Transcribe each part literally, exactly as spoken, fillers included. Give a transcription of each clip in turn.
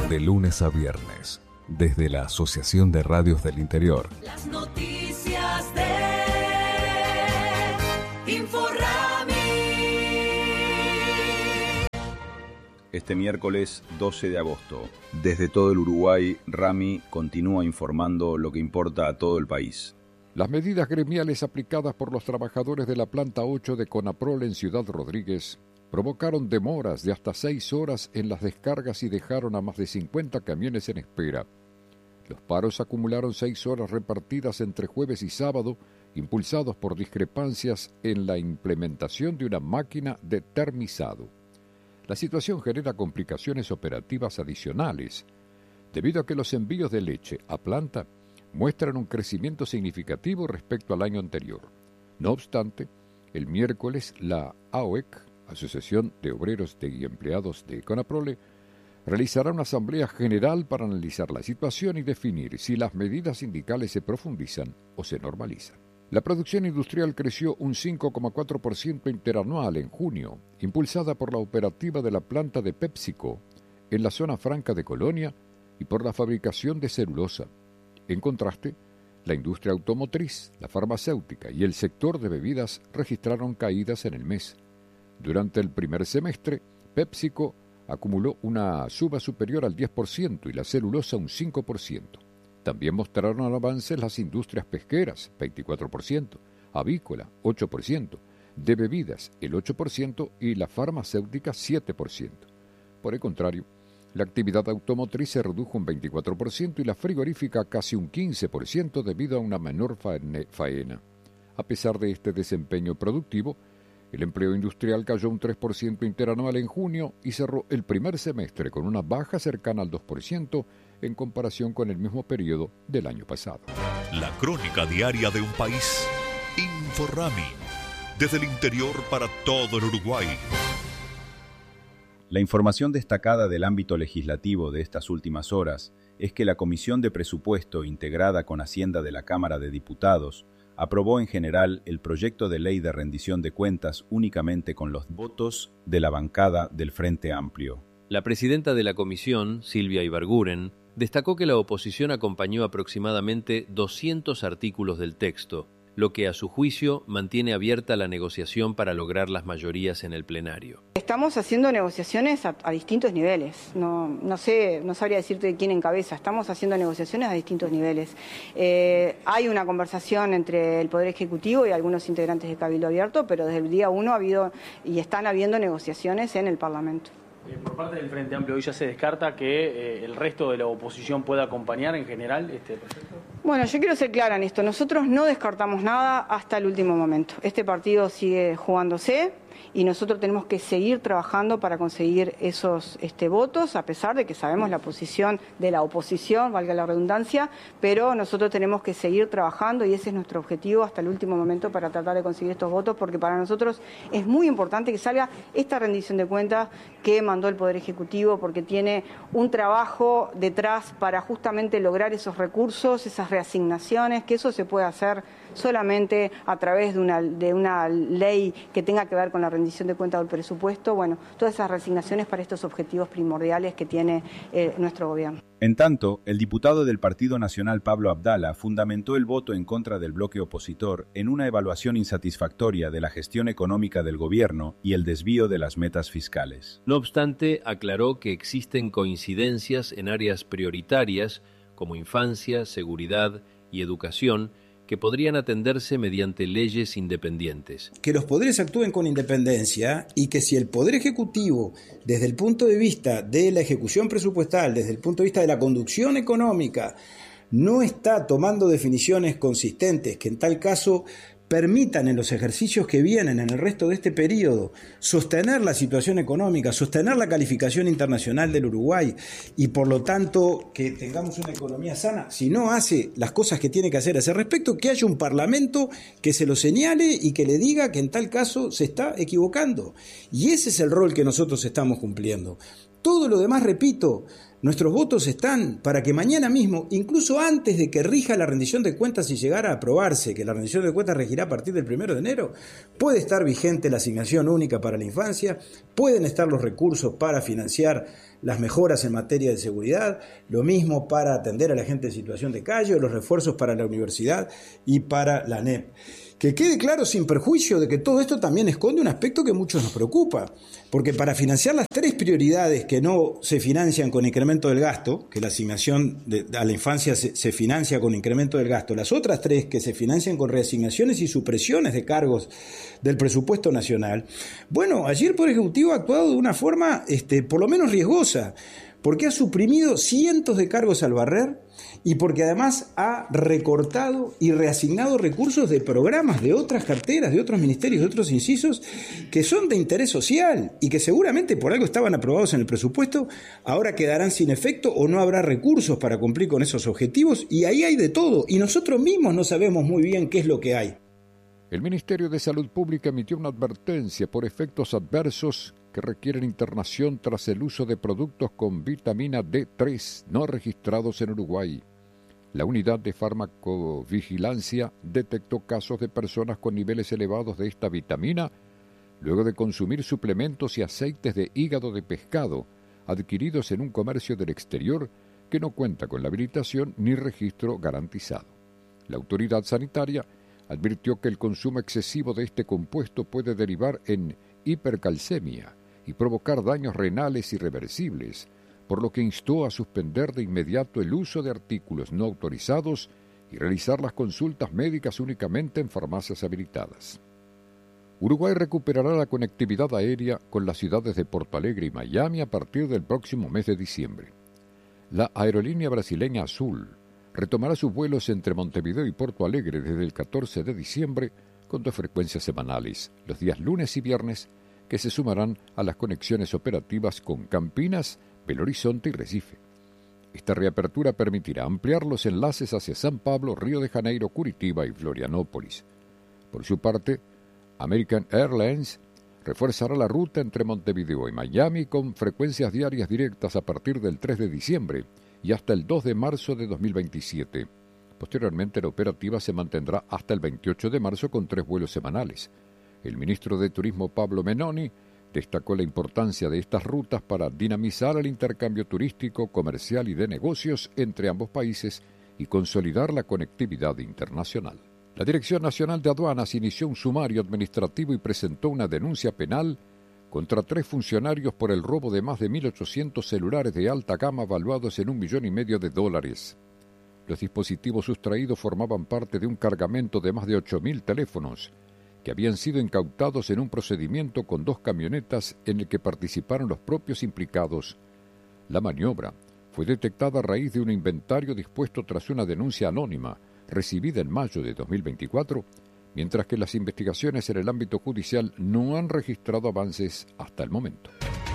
De lunes a viernes, desde la Asociación de Radios del Interior. Las noticias de Inforrami. Este miércoles doce de agosto, desde todo el Uruguay, Rami continúa informando lo que importa a todo el país. Las medidas gremiales aplicadas por los trabajadores de la planta ocho de Conaprol en Ciudad Rodríguez provocaron demoras de hasta seis horas en las descargas y dejaron a más de cincuenta camiones en espera. Los paros acumularon seis horas repartidas entre jueves y sábado, impulsados por discrepancias en la implementación de una máquina de termizado. La situación genera complicaciones operativas adicionales, debido a que los envíos de leche a planta muestran un crecimiento significativo respecto al año anterior. No obstante, el miércoles la A O E C, Asociación de Obreros y Empleados de Conaprole, realizará una asamblea general para analizar la situación y definir si las medidas sindicales se profundizan o se normalizan. La producción industrial creció un cinco coma cuatro por ciento interanual en junio, impulsada por la operativa de la planta de PepsiCo en la zona franca de Colonia y por la fabricación de celulosa. En contraste, la industria automotriz, la farmacéutica y el sector de bebidas registraron caídas en el mes. Durante el primer semestre, PepsiCo acumuló una suba superior al diez por ciento y la celulosa un cinco por ciento. También mostraron avances las industrias pesqueras, veinticuatro por ciento, avícola, ocho por ciento, de bebidas, el ocho por ciento y la farmacéutica, siete por ciento. Por el contrario, la actividad automotriz se redujo un veinticuatro por ciento y la frigorífica casi un quince por ciento debido a una menor faena. A pesar de este desempeño productivo, el empleo industrial cayó un tres por ciento interanual en junio y cerró el primer semestre con una baja cercana al dos por ciento en comparación con el mismo periodo del año pasado. La crónica diaria de un país. Inforrami. Desde el interior para todo el Uruguay. La información destacada del ámbito legislativo de estas últimas horas es que la Comisión de Presupuesto integrada con Hacienda de la Cámara de Diputados aprobó en general el proyecto de ley de rendición de cuentas únicamente con los votos de la bancada del Frente Amplio. La presidenta de la comisión, Silvia Ibarguren, destacó que la oposición acompañó aproximadamente doscientos artículos del texto, lo que a su juicio mantiene abierta la negociación para lograr las mayorías en el plenario. Estamos haciendo negociaciones a, a distintos niveles, no, no sé, no sabría decirte quién encabeza, estamos haciendo negociaciones a distintos niveles. Eh, hay una conversación entre el Poder Ejecutivo y algunos integrantes de Cabildo Abierto, pero desde el día uno ha habido y están habiendo negociaciones en el Parlamento. Eh, por parte del Frente Amplio, ¿hoy ya se descarta que eh, el resto de la oposición pueda acompañar en general este proyecto? Bueno, yo quiero ser clara en esto. Nosotros no descartamos nada hasta el último momento. Este partido sigue jugándose y nosotros tenemos que seguir trabajando para conseguir esos este, votos, a pesar de que sabemos la posición de la oposición, valga la redundancia, pero nosotros tenemos que seguir trabajando y ese es nuestro objetivo hasta el último momento para tratar de conseguir estos votos, porque para nosotros es muy importante que salga esta rendición de cuentas que mandó el Poder Ejecutivo, porque tiene un trabajo detrás para justamente lograr esos recursos, esas reasignaciones, que eso se puede hacer solamente a través de una, de una ley que tenga que ver con la rendición de cuentas del presupuesto. Bueno, todas esas reasignaciones para estos objetivos primordiales que tiene eh, nuestro gobierno. En tanto, el diputado del Partido Nacional Pablo Abdala fundamentó el voto en contra del bloque opositor en una evaluación insatisfactoria de la gestión económica del gobierno y el desvío de las metas fiscales. No obstante, aclaró que existen coincidencias en áreas prioritarias como infancia, seguridad y educación que podrían atenderse mediante leyes independientes. Que los poderes actúen con independencia y que si el Poder Ejecutivo, desde el punto de vista de la ejecución presupuestal, desde el punto de vista de la conducción económica, no está tomando definiciones consistentes que en tal caso permitan en los ejercicios que vienen en el resto de este periodo sostener la situación económica, sostener la calificación internacional del Uruguay y por lo tanto que tengamos una economía sana, si no hace las cosas que tiene que hacer a ese respecto, que haya un parlamento que se lo señale y que le diga que en tal caso se está equivocando. Y ese es el rol que nosotros estamos cumpliendo. Todo lo demás, repito, nuestros votos están para que mañana mismo, incluso antes de que rija la rendición de cuentas y llegara a aprobarse, que la rendición de cuentas regirá a partir del primero de enero, puede estar vigente la asignación única para la infancia, pueden estar los recursos para financiar las mejoras en materia de seguridad, lo mismo para atender a la gente en situación de calle, o los refuerzos para la universidad y para la N E P. Que quede claro sin perjuicio de que todo esto también esconde un aspecto que a muchos nos preocupa, porque para financiar las tres prioridades que no se financian con incremento del gasto, que la asignación de, a la infancia se, se financia con incremento del gasto, las otras tres que se financian con reasignaciones y supresiones de cargos del presupuesto nacional, bueno, ayer el Poder Ejecutivo ha actuado de una forma este, por lo menos riesgosa, porque ha suprimido cientos de cargos al barrer y porque además ha recortado y reasignado recursos de programas de otras carteras, de otros ministerios, de otros incisos que son de interés social y que seguramente por algo estaban aprobados en el presupuesto, ahora quedarán sin efecto o no habrá recursos para cumplir con esos objetivos, y ahí hay de todo y nosotros mismos no sabemos muy bien qué es lo que hay. El Ministerio de Salud Pública emitió una advertencia por efectos adversos que requieren internación tras el uso de productos con vitamina D tres no registrados en Uruguay. La unidad de farmacovigilancia detectó casos de personas con niveles elevados de esta vitamina luego de consumir suplementos y aceites de hígado de pescado adquiridos en un comercio del exterior que no cuenta con la habilitación ni registro garantizado. La autoridad sanitaria advirtió que el consumo excesivo de este compuesto puede derivar en hipercalcemia y provocar daños renales irreversibles, por lo que instó a suspender de inmediato el uso de artículos no autorizados y realizar las consultas médicas únicamente en farmacias habilitadas. Uruguay recuperará la conectividad aérea con las ciudades de Porto Alegre y Miami a partir del próximo mes de diciembre. La aerolínea brasileña Azul retomará sus vuelos entre Montevideo y Porto Alegre desde el catorce de diciembre con dos frecuencias semanales, los días lunes y viernes, que se sumarán a las conexiones operativas con Campinas, Belo Horizonte y Recife. Esta reapertura permitirá ampliar los enlaces hacia San Pablo, Río de Janeiro, Curitiba y Florianópolis. Por su parte, American Airlines refuerzará la ruta entre Montevideo y Miami con frecuencias diarias directas a partir del tres de diciembre y hasta el dos de marzo de dos mil veintisiete. Posteriormente, la operativa se mantendrá hasta el veintiocho de marzo con tres vuelos semanales. El ministro de Turismo, Pablo Menoni, destacó la importancia de estas rutas para dinamizar el intercambio turístico, comercial y de negocios entre ambos países y consolidar la conectividad internacional. La Dirección Nacional de Aduanas inició un sumario administrativo y presentó una denuncia penal contra tres funcionarios por el robo de más de mil ochocientos celulares de alta gama valuados en un millón y medio de dólares. Los dispositivos sustraídos formaban parte de un cargamento de más de ocho mil teléfonos que habían sido incautados en un procedimiento con dos camionetas en el que participaron los propios implicados. La maniobra fue detectada a raíz de un inventario dispuesto tras una denuncia anónima recibida en mayo de dos mil veinticuatro, mientras que las investigaciones en el ámbito judicial no han registrado avances hasta el momento.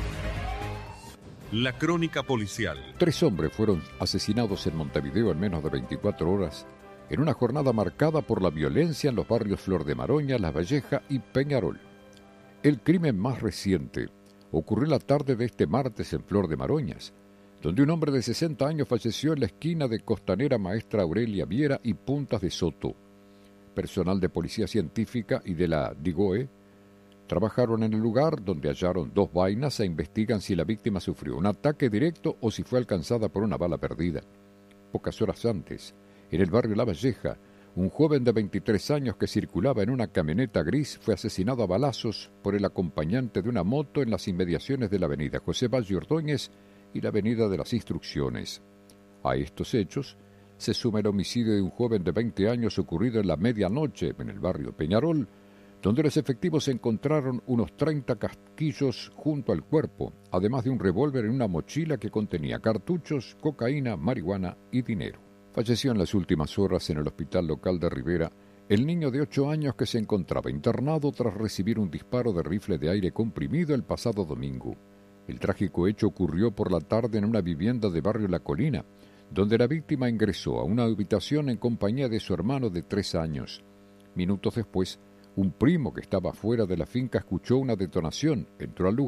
La crónica policial. Tres hombres fueron asesinados en Montevideo en menos de veinticuatro horas, en una jornada marcada por la violencia en los barrios Flor de Maroña, La Valleja y Peñarol. El crimen más reciente ocurrió la tarde de este martes en Flor de Maroñas, donde un hombre de sesenta años falleció en la esquina de Costanera Maestra Aurelia Viera y Puntas de Soto. Personal de Policía Científica y de la DIGOE trabajaron en el lugar, donde hallaron dos vainas e investigan si la víctima sufrió un ataque directo o si fue alcanzada por una bala perdida. Pocas horas antes, en el barrio La Valleja, un joven de veintitrés años que circulaba en una camioneta gris fue asesinado a balazos por el acompañante de una moto en las inmediaciones de la avenida José Valle Ordóñez y la avenida de las Instrucciones. A estos hechos se suma el homicidio de un joven de veinte años ocurrido en la medianoche en el barrio Peñarol, donde los efectivos encontraron unos treinta casquillos junto al cuerpo, además de un revólver en una mochila que contenía cartuchos, cocaína, marihuana y dinero. Falleció en las últimas horas en el hospital local de Rivera el niño de ocho años que se encontraba internado tras recibir un disparo de rifle de aire comprimido el pasado domingo. El trágico hecho ocurrió por la tarde en una vivienda de barrio La Colina, donde la víctima ingresó a una habitación en compañía de su hermano de tres años. Minutos después, un primo que estaba fuera de la finca escuchó una detonación, entró al lugar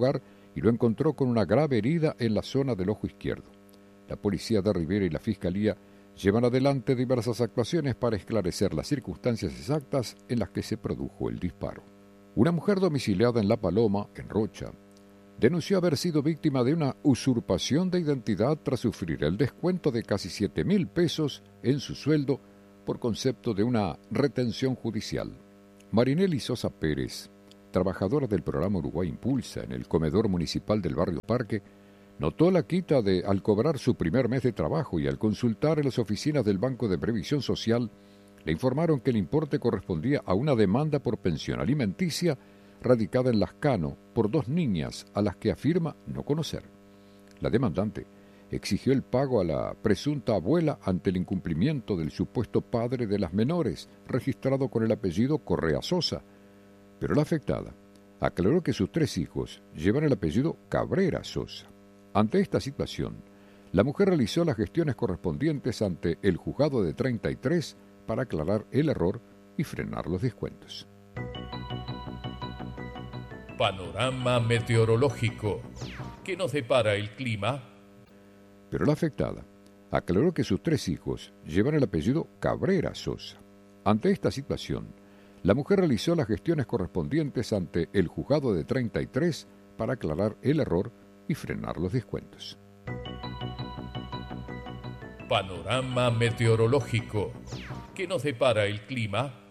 y lo encontró con una grave herida en la zona del ojo izquierdo. La policía de Rivera y la Fiscalía llevan adelante diversas actuaciones para esclarecer las circunstancias exactas en las que se produjo el disparo. Una mujer domiciliada en La Paloma, en Rocha, denunció haber sido víctima de una usurpación de identidad tras sufrir el descuento de casi siete mil pesos en su sueldo por concepto de una retención judicial. Marinelli Sosa Pérez, trabajadora del programa Uruguay Impulsa en el comedor municipal del barrio Parque, notó la quita de al cobrar su primer mes de trabajo y al consultar en las oficinas del Banco de Previsión Social, le informaron que el importe correspondía a una demanda por pensión alimenticia radicada en Lascano por dos niñas a las que afirma no conocer. La demandante exigió el pago a la presunta abuela ante el incumplimiento del supuesto padre de las menores, registrado con el apellido Correa Sosa, pero la afectada aclaró que sus tres hijos llevan el apellido Cabrera Sosa. Ante esta situación, la mujer realizó las gestiones correspondientes ante el juzgado de treinta y tres para aclarar el error y frenar los descuentos. Panorama meteorológico. ¿Qué nos depara el clima? Pero la afectada aclaró que sus tres hijos llevan el apellido Cabrera Sosa. Ante esta situación, la mujer realizó las gestiones correspondientes ante el juzgado de treinta y tres para aclarar el error y frenar los descuentos. Panorama meteorológico. ¿Qué nos depara el clima?